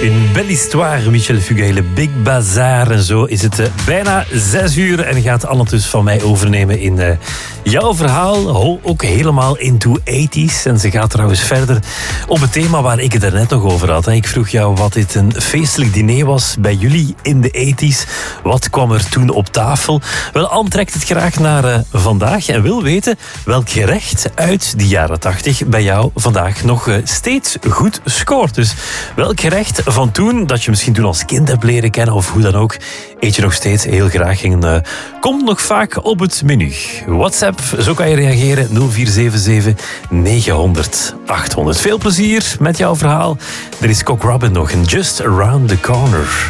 Une belle histoire, Michel Fugail, le Big Bazaar. En zo is het bijna 6 uur en gaat Anne dus van mij overnemen in jouw verhaal. Ook helemaal into 80s. En ze gaat trouwens verder op het thema waar ik het er net nog over had. Ik vroeg jou wat dit een feestelijk diner was bij jullie in de 80s. Wat kwam er toen op tafel? Wel, Anne trekt het graag naar vandaag en wil weten welk gerecht uit de jaren 80 bij jou vandaag nog steeds goed scoort. Dus welk gerecht van toen, dat je misschien toen als kind hebt leren kennen of hoe dan ook, eet je nog steeds heel graag en komt nog vaak op het menu. WhatsApp, zo kan je reageren, 0477 900 800. Veel plezier met jouw verhaal. Er is Cock Robin nog en Just Around the Corner.